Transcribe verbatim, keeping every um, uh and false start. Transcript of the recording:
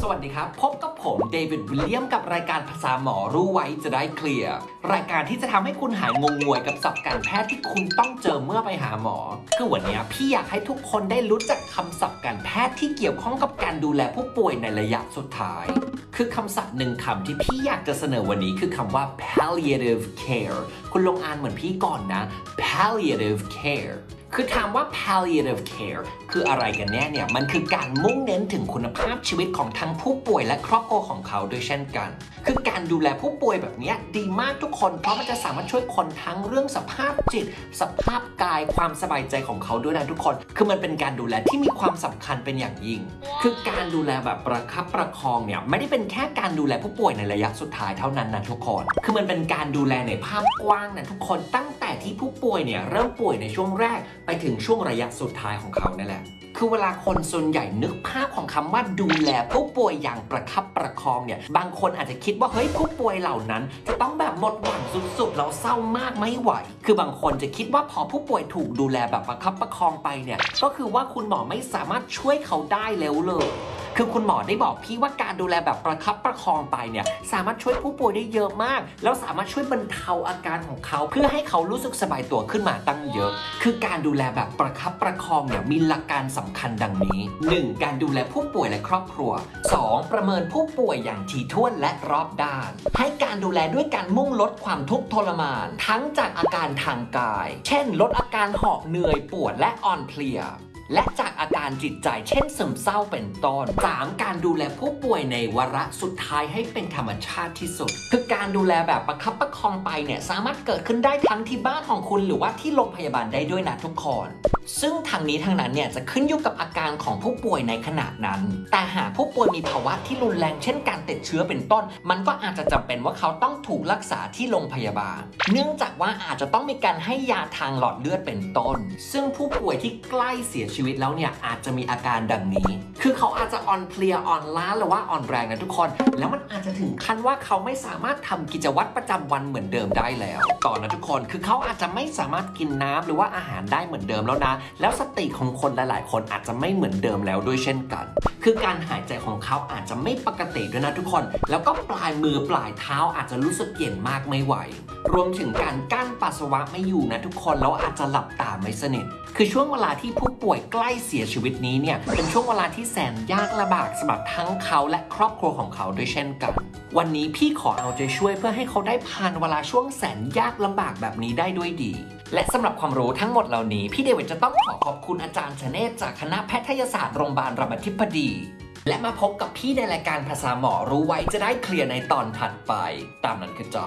วัสดีครับพบกับผมเดวิดวิลเลียมกับรายการภาษาหมอรู้ไว้จะได้เคลียร์รายการที่จะทำให้คุณหายงงงวยกับศัพท์การแพทย์ที่คุณต้องเจอเมื่อไปหาหมอคือวันนี้พี่อยากให้ทุกคนได้รู้จักคำศัพท์การแพทย์ที่เกี่ยวข้องกับการดูแลผู้ป่วยในระยะสุดท้ายคือคำศัพท์หนึ่งคำที่พี่อยากจะเสนอวันนี้คือคำว่า palliative care คุณลองอ่านเหมือนพี่ก่อนนะ palliative careคือถามว่า palliative care คืออะไรกันแน่เนี่ยมันคือการมุ่งเน้นถึงคุณภาพชีวิตของทั้งผู้ป่วยและครอบครัวของเขาด้วยเช่นกันคือการดูแลผู้ป่วยแบบนี้ดีมากทุกคนเพราะมันจะสามารถช่วยคนทั้งเรื่องสภาพจิตสภาพกายความสบายใจของเขาด้วยนะทุกคนคือมันเป็นการดูแลที่มีความสำคัญเป็นอย่างยิ่งคือการดูแลแบบประคับประคองเนี่ยไม่ได้เป็นแค่การดูแลผู้ป่วยในระยะสุดท้ายเท่านั้นนะทุกคนคือมันเป็นการดูแลในภาพกว้างนะทุกคนตั้งแต่ที่ผู้ป่วยเนี่ยเริ่มป่วยในช่วงแรกไปถึงช่วงระยะสุดท้ายของเขานั่นแหละคือเวลาคนส่วนใหญ่นึกภาพของคำว่าดูแลผู้ป่วยอย่างประคับประคองเนี่ยบางคนอาจจะคิดว่าเฮ้ยผู้ป่วยเหล่านั้นจะต้องแบบหมดหวังสุดๆแล้วเศร้ามากไม่ไหวคือบางคนจะคิดว่าพอผู้ป่วยถูกดูแลแบบประคับประคองไปเนี่ยก็คือว่าคุณหมอไม่สามารถช่วยเขาได้แล้วเลยคือคุณหมอได้บอกพี่ว่าการดูแลแบบประคับประคองไปเนี่ยสามารถช่วยผู้ป่วยได้เยอะมากแล้วสามารถช่วยบรรเทาอาการของเขาเพื่อให้เขารู้สึกสบายตัวขึ้นมาตั้งเยอะคือการดูแลแบบประคับประคองเนี่ยมีหลักการสำคัญดังนี้ หนึ่ง การดูแลผู้ป่วยและครอบครัว สอง ประเมินผู้ป่วยอย่างถี่ถ้วนและรอบด้านให้การดูแลด้วยการมุ่งลดความทุกข์ทรมานทั้งจากอาการทางกายเช่นลดอาการหอบเหนื่อยปวดและอ่อนเพลียและจากอาการจิตใจเช่นซึมเศร้าเป็นต้น สาม การดูแลผู้ป่วยในวาระสุดท้ายให้เป็นธรรมชาติที่สุดคือการดูแลแบบประคับประคองไปเนี่ยสามารถเกิดขึ้นได้ทั้งที่บ้านของคุณหรือว่าที่โรงพยาบาลได้ด้วยนะทุกคนซึ่งทางนี้ทางนั้นเนี่ยจะขึ้นอยู่กับอาการของผู้ป่วยในขณะนั้นแต่หากผู้ป่วยมีภาวะที่รุนแรงเช่นการติดเชื้อเป็นต้นมันก็อาจจะจำเป็นว่าเขาต้องถูกรักษาที่โรงพยาบาลเนื่องจากว่าอาจจะต้องมีการให้ยาทางหลอดเลือดเป็นต้นซึ่งผู้ป่วยที่ใกล้เสียชีวิตแล้วเนี่ยอาจจะมีอาการดังนี้คือเขาอาจจะอ่อนเพลียอ่อนล้าหรือว่าอ่อนแรงนะทุกคนแล้วมันอาจจะถึงขั้นว่าเขาไม่สามารถทำกิจวัตรประจำวันเหมือนเดิมได้แล้วต่อนะทุกคนคือเขาอาจจะไม่สามารถกินน้ำหรือว่าอาหารได้เหมือนเดิมแล้วนะแล้วสติของคนหลายๆคนอาจจะไม่เหมือนเดิมแล้วด้วยเช่นกันคือการหายใจของเขาอาจจะไม่ปกติด้วยนะทุกคนแล้วก็ปลายมือปลายเท้าอาจจะรู้สึกเย็นมากไม่ไหวรวมถึงการกั้นปัสสาวะไม่อยู่นะทุกคนแล้วอาจจะหลับตาไม่สนิทคือช่วงเวลาที่ผู้ป่วยใกล้เสียชีวิตนี้เนี่ยเป็นช่วงเวลาที่แสนยากลำบากสำหรับทั้งเขาและครอบครัวของเขาด้วยเช่นกันวันนี้พี่ขอเอาใจช่วยเพื่อให้เขาได้ผ่านเวลาช่วงแสนยากลำบากแบบนี้ได้ด้วยดีและสำหรับความรู้ทั้งหมดเหล่านี้พี่เดวิดจะต้องขอขอบคุณอาจารย์ชเนศจากคณะแพทยศาสตร์โรงพยาบาลรามาธิบดีและมาพบกับพี่ในรายการภาษาหมอรู้ไว้จะได้เคลียร์ในตอนถัดไปตามนั้นคือจอ